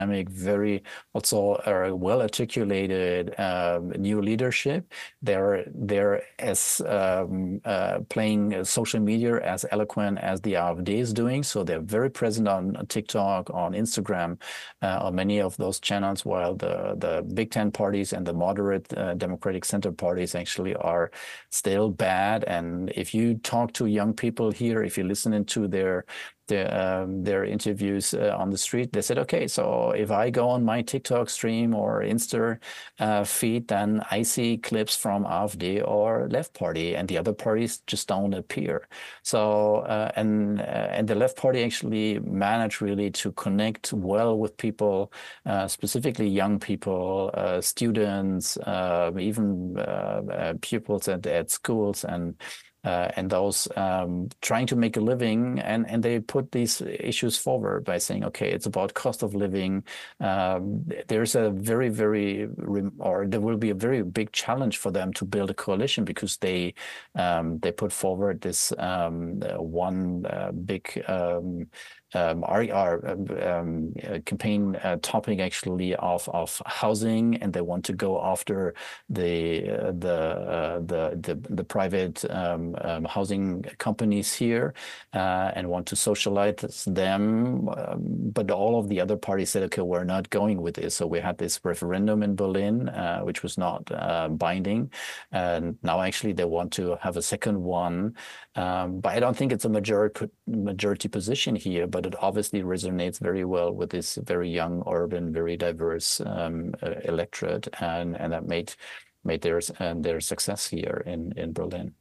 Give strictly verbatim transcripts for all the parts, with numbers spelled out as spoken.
very also uh, well articulated um, new leadership. They're they're as um, uh, playing social media as eloquent as the AfD is doing. So they're very present on TikTok, on Instagram, uh, on many of those channels. While the the Big Ten parties and the moderate uh, Democratic Center parties actually are still bad. And if you talk to young people here, if you listen into their The, um, their interviews uh, on the street, they said, okay, so if I go on my TikTok stream or Insta uh, feed, then I see clips from AfD or Left Party, and the other parties just don't appear. So, uh, and uh, and the Left Party actually managed really to connect well with people, uh, specifically young people, uh, students, uh, even uh, uh, pupils at, at schools, and Uh, and those um, trying to make a living, and, and they put these issues forward by saying, okay, it's about cost of living. Um, there's a very, very, or there will be a very big challenge for them to build a coalition, because they um, they put forward this um, uh, one uh, big um, Um, our, our um, uh, campaign uh, topic actually of of housing, and they want to go after the uh, the, uh, the the the private um, um, housing companies here uh, and want to socialize them. Um, but all of the other parties said, okay, we're not going with this. So we had this referendum in Berlin, uh, which was not uh, binding, and now actually they want to have a second one. Um, but I don't think it's a majority majority position here, but it obviously resonates very well with this very young, urban, very diverse um, uh, electorate, and and that made made their uh, their success here in in Berlin.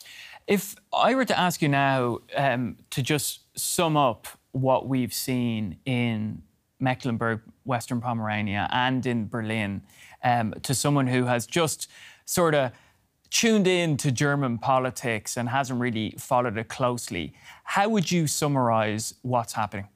If I were to ask you now um, to just sum up what we've seen in Mecklenburg, Western Pomerania, and in Berlin, um, to someone who has just sort of tuned in to German politics and hasn't really followed it closely, how would you summarize what's happening?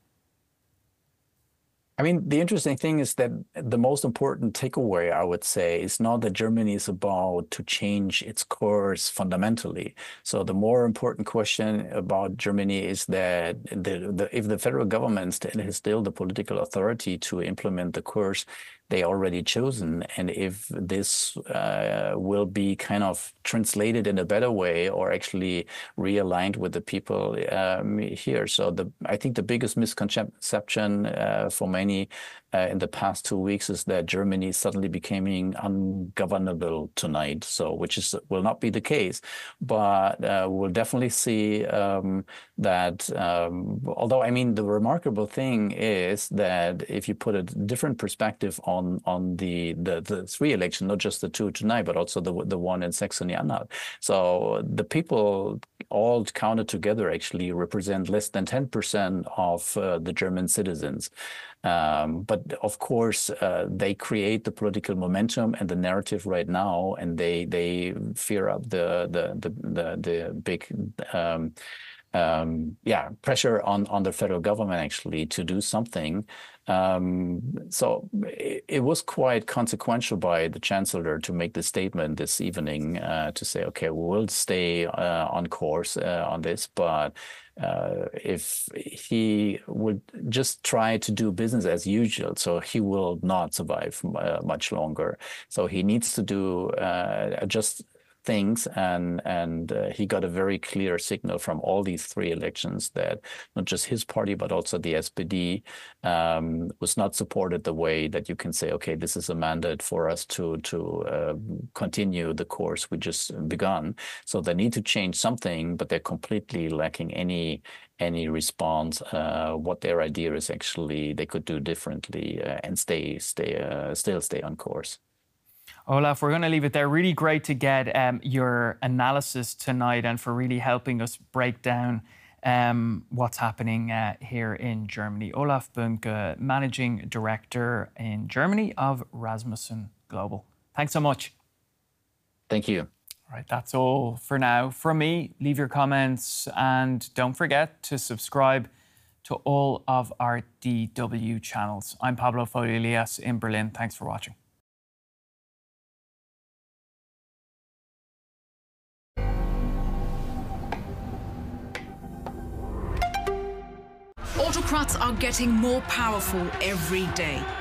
I mean, the interesting thing is that the most important takeaway, I would say, is not that Germany is about to change its course fundamentally. So the more important question about Germany is that the, the, if the federal government still has still the political authority to implement the course they already chosen, and if this uh, will be kind of translated in a better way or actually realigned with the people um, here. So the I think the biggest misconception uh, for many uh, in the past two weeks is that Germany is suddenly becoming ungovernable tonight. So which is will not be the case, but uh, we'll definitely see um, that. Um, although I mean, the remarkable thing is that if you put a different perspective on On, on the, the the three elections, not just the two tonight, but also the the one in Saxony-Anhalt. So the people all counted together actually represent less than ten percent of uh, the German citizens. Um, but of course, uh, they create the political momentum and the narrative right now, and they they fear up the the the the, the big. Um, Um, yeah, pressure on, on the federal government actually to do something. Um, so it, it was quite consequential by the chancellor to make the statement this evening uh, to say, okay, we will stay uh, on course uh, on this, but uh, if he would just try to do business as usual, so he will not survive uh, much longer. So he needs to do uh, just things, and and uh, he got a very clear signal from all these three elections that not just his party but also the S P D um, was not supported the way that you can say, okay, this is a mandate for us to to uh, continue the course we just begun. So they need to change something, but they're completely lacking any any response. Uh, what their idea is actually they could do differently uh, and stay stay uh, still stay on course. Olaf, we're going to leave it there. Really great to get um, your analysis tonight and for really helping us break down um, what's happening uh, here in Germany. Olaf Bünke, Managing Director in Germany of Rasmussen Global. Thanks so much. Thank you. All right, that's all for now. From me, leave your comments and don't forget to subscribe to all of our D W channels. I'm Pablo Foley-Elias in Berlin. Thanks for watching. Democrats are getting more powerful every day.